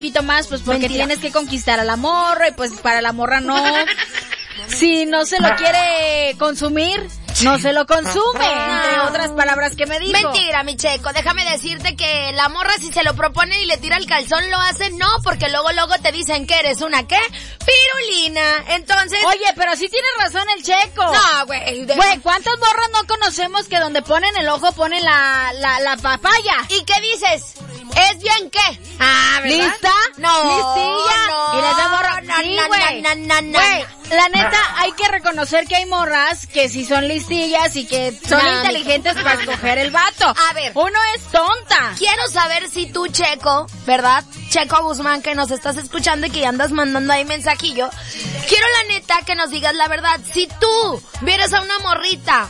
poquito más, pues porque tienes que conquistar a la morra y pues para la morra no. Si no se lo quiere consumir, no se lo consume, entre otras palabras que me dijo. Mentira, mi Checo, déjame decirte que la morra si se lo propone y le tira el calzón lo hace, no, porque luego te dicen que eres una, ¿qué? Pirulina, entonces... Oye, pero sí tiene razón el Checo. No, güey. Güey, ¿cuántas morras no conocemos que donde ponen el ojo ponen la papaya? ¿Y qué dices? ¿Es bien qué? Ah, ¿verdad? ¿Lista? No. ¿Listilla? No. Mira esa morra. Sí, güey. Güey, la neta, hay que reconocer que hay morras que sí son listillas y que son inteligentes para escoger el vato. A ver. Uno es tonta. Quiero saber si tú, Checo, ¿verdad? Checo Guzmán, que nos estás escuchando y que ya andas mandando ahí mensajillo. Quiero la neta que nos digas la verdad. Si tú vieras a una morrita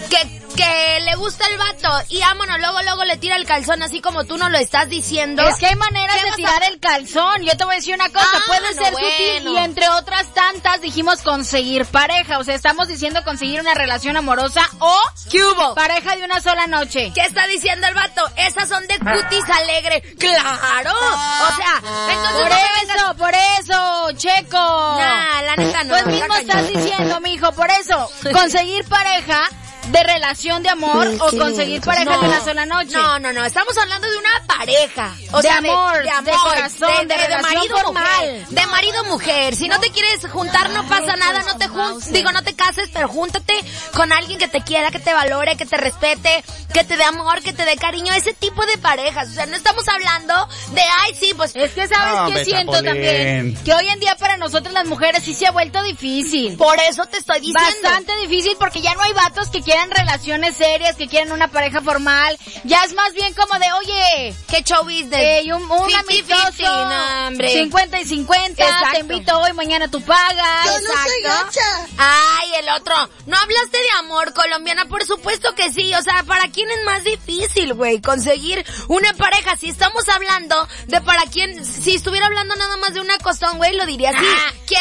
que le gusta el vato y vámonos, luego le tira el calzón así como tú no lo estás diciendo. Es que hay maneras de tirar el calzón. Yo te voy a decir una cosa, puede ser sutil y entre otras tantas dijimos conseguir pareja. O sea, estamos diciendo conseguir una relación amorosa o ¿qué hubo? Pareja de una sola noche. ¿Qué está diciendo el vato? Esas son de cutis alegre. ¡Claro! O sea, entonces por eso, Checo. Nah, la neta no. Pues mismo estás diciendo, mijo, por eso, conseguir pareja de relación de amor o conseguir pareja de una sola noche. No, estamos hablando de una pareja. O sea, de amor, de corazón, de relación marido formal. Mujer, de marido mujer. Si no te quieres juntar no pasa nada, no te cases, pero júntate con alguien que te quiera, que te valore, que te respete, que te dé amor, que te dé cariño, ese tipo de parejas. O sea, no estamos hablando de, ay, sí, pues... Es que sabes que siento también que hoy en día para nosotras las mujeres sí se ha vuelto difícil. Por eso te estoy diciendo. Bastante difícil porque ya no hay vatos que quieren relaciones serias, que quieren una pareja formal. Ya es más bien como de, oye, qué show business. Un amistoso, no, hombre. 50 y 50, exacto. Te invito hoy, mañana tú pagas. Yo no soy gacha. Ay, el otro. ¿No hablaste de amor, colombiana? Por supuesto que sí. O sea, ¿para quién es más difícil, güey? Conseguir una pareja. Si estamos hablando de para quién, si estuviera hablando nada más de una costón, güey, lo diría así.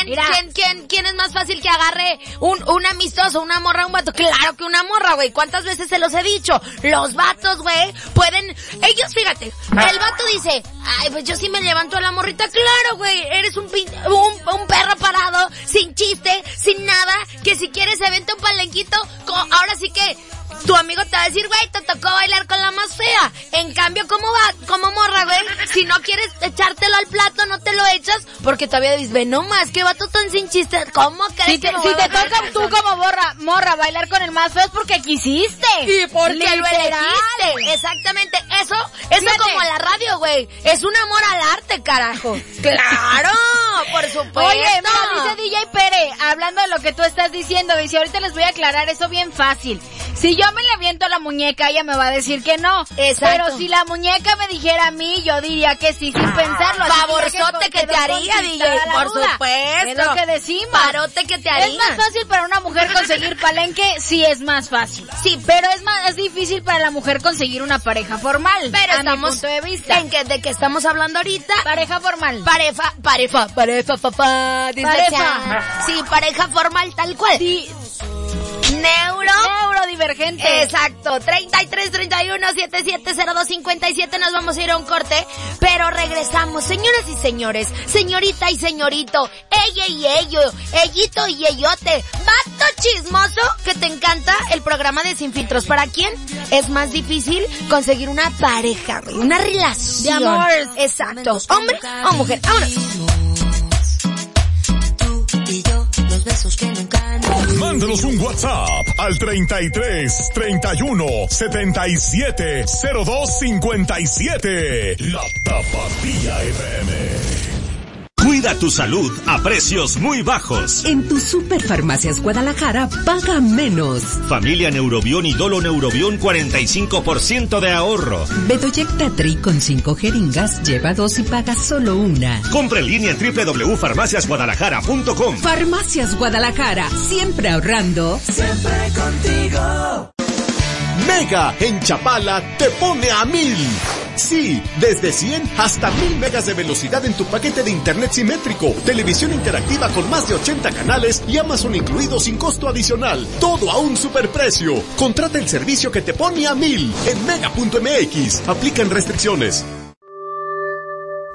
¿Quién es más fácil que agarre un amistoso, una morra, un vato? Claro que una morra, güey. ¿Cuántas veces se los he dicho? Los vatos, güey, pueden... Ellos, fíjate, el vato dice, ay, pues yo sí me levanto a la morrita. Claro, güey, eres un perro parado, sin chiste, sin nada, que si quieres se vente un palenquito, ahora sí que... Tu amigo te va a decir, güey, te tocó bailar con la más fea. En cambio, como morra, güey, si no quieres echártelo al plato, no te lo echas, porque todavía dices, ve, no más, que vato tan sin chiste. ¿Cómo crees que si te toca tú como morra bailar con el más feo es porque quisiste? Y porque lo elegiste. Exactamente, eso como la radio, güey. Es un amor al arte, carajo. ¡Claro! Por supuesto. Oye, mira, dice DJ Pere, hablando de lo que tú estás diciendo, dice, ahorita les voy a aclarar eso bien fácil. Si yo me le aviento la muñeca, ella me va a decir que no. Exacto. Pero si la muñeca me dijera a mí, yo diría que sí, sin pensarlo. Favorzote que te haría, DJ, por supuesto. Es lo que decimos. Parote que te haría. Es más fácil para una mujer conseguir palenque, sí es más fácil. Sí, pero es difícil para la mujer conseguir una pareja formal. Pero a estamos, mi punto de vista. ¿De qué estamos hablando ahorita? Pareja formal. Pareja, papá. Sí, pareja formal tal cual. Sí. Neurodivergente. Exacto. 33 31 77 02 57. Nos vamos a ir a un corte, pero regresamos. Señoras y señores, señorita y señorito, ella y ello, ellito y ellote, vato chismoso que te encanta el programa de Sin Filtros. ¿Para quién es más difícil conseguir una pareja, una relación de amor? Exacto. ¿Hombre o mujer? Vámonos. Tú y yo, los besos que nunca... Mándanos un WhatsApp al 33 31 77 02 57. La Tapatía FM. Cuida tu salud a precios muy bajos. En tu Superfarmacias Guadalajara paga menos. Familia Neurobión y Dolo Neurobión 45% de ahorro. Bedoyecta Tri con 5 jeringas lleva 2 y paga solo 1. Compra en línea en www.farmaciasguadalajara.com. Farmacias Guadalajara, siempre ahorrando. Siempre contigo. Mega en Chapala te pone a 1000. Sí, desde 100 hasta 1000 megas de velocidad en tu paquete de internet simétrico, televisión interactiva con más de 80 canales y Amazon incluido sin costo adicional. Todo a un superprecio. Contrata el servicio que te pone a 1000 en mega.mx. Aplican restricciones.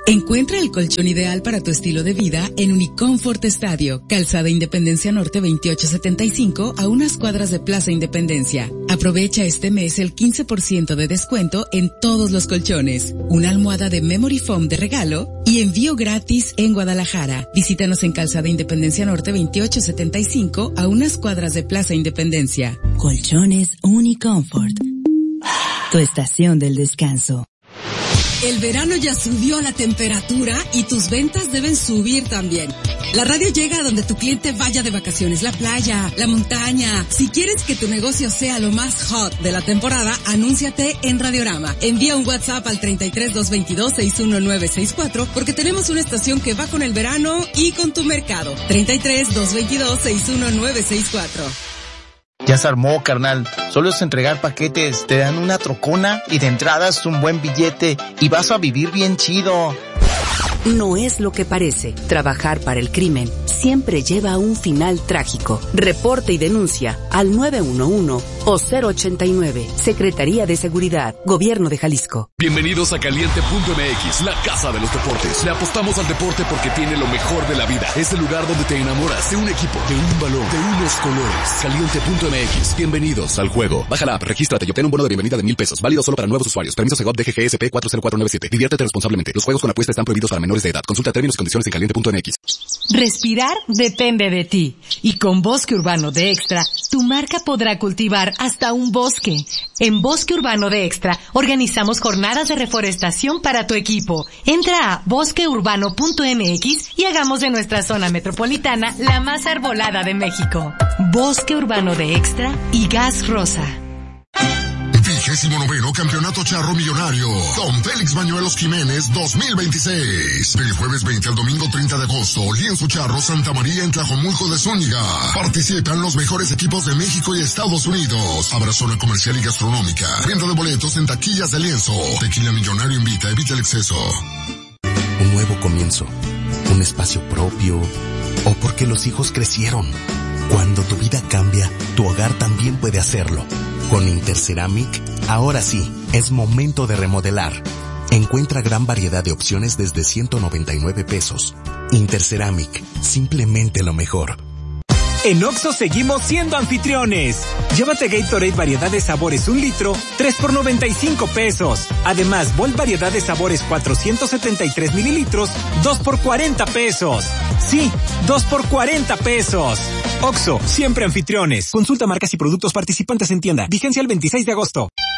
Encuentra el colchón ideal para tu estilo de vida en Unicomfort Estadio, Calzada Independencia Norte 2875, a unas cuadras de Plaza Independencia. Aprovecha este mes el 15% de descuento en todos los colchones, una almohada de Memory Foam de regalo y envío gratis en Guadalajara. Visítanos en Calzada Independencia Norte 2875, a unas cuadras de Plaza Independencia. Colchones Unicomfort, tu estación del descanso. El verano ya subió la temperatura y tus ventas deben subir también. La radio llega a donde tu cliente vaya de vacaciones, la playa, la montaña. Si quieres que tu negocio sea lo más hot de la temporada, anúnciate en Radiorama. Envía un WhatsApp al 33-222-61964 porque tenemos una estación que va con el verano y con tu mercado. 33-222-61964. Ya se armó, carnal. Solo es entregar paquetes, te dan una trocona y de entrada es un buen billete y vas a vivir bien chido. No es lo que parece. Trabajar para el crimen siempre lleva a un final trágico. Reporte y denuncia al 911 o 089. Secretaría de Seguridad, Gobierno de Jalisco. Bienvenidos a Caliente.mx, la casa de los deportes. Le apostamos al deporte porque tiene lo mejor de la vida. Es el lugar donde te enamoras de un equipo, de un balón, de unos colores. Caliente.mx. Bienvenidos al juego. Baja la app, regístrate y obtén un bono de bienvenida de $1,000. Válido solo para nuevos usuarios. Permiso Segov DGGSP 40497. Diviértete responsablemente. Los juegos con apuesta están prohibidos para menores de edad. Consulta términos y condiciones en Caliente.mx. Respirar depende de ti. Y con Bosque Urbano de Extra, tu marca podrá cultivar hasta un bosque. En Bosque Urbano de Extra, organizamos jornadas de reforestación para tu equipo. Entra a bosqueurbano.mx y hagamos de nuestra zona metropolitana la más arbolada de México. Bosque Urbano de Extra y Gas Rosa. 29º Campeonato Charro Millonario Don Félix Bañuelos Jiménez 2026. Del jueves 20 al domingo 30 de agosto, Lienzo Charro Santa María en Tlajomulco de Zúñiga. Participan los mejores equipos de México y Estados Unidos. Habrá zona comercial y gastronómica. Venta de boletos en taquillas de Lienzo. Tequila Millonario invita, evita el exceso. Un nuevo comienzo. Un espacio propio. O porque los hijos crecieron. Cuando tu vida cambia, tu hogar también puede hacerlo. Con Interceramic, ahora sí, es momento de remodelar. Encuentra gran variedad de opciones desde $199. Interceramic, simplemente lo mejor. En Oxxo seguimos siendo anfitriones. Llévate Gatorade variedad de sabores 1 litro, 3 por $95. Además, Volt variedad de sabores 473 mililitros, 2 por $40. Sí, 2 por $40. Oxxo, siempre anfitriones. Consulta marcas y productos participantes en tienda. Vigencia el 26 de agosto.